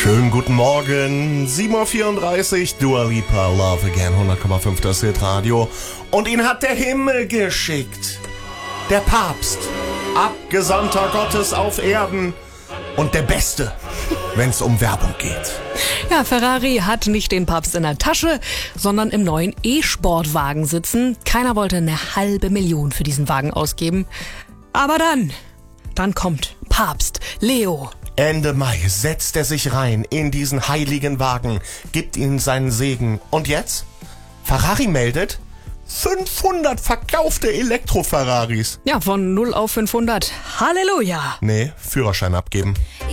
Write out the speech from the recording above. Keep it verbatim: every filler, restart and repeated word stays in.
Schönen guten Morgen, sieben Uhr vierunddreißig, Dua Lipa, Love Again, hundert Komma fünf das Hitradio. Und ihn hat der Himmel geschickt, der Papst, Abgesandter Gottes auf Erden und der Beste, wenn es um Werbung geht. Ja, Ferrari hat nicht den Papst in der Tasche, sondern im neuen E-Sportwagen sitzen. Keiner wollte eine halbe Million für diesen Wagen ausgeben. Aber dann, dann kommt Papst Leo. Ende Mai setzt er sich rein in diesen heiligen Wagen, gibt ihnen seinen Segen. Und jetzt? Ferrari meldet fünfhundert verkaufte Elektro-Ferraris. Ja, von null auf fünfhundert. Halleluja! Nee, Führerschein abgeben.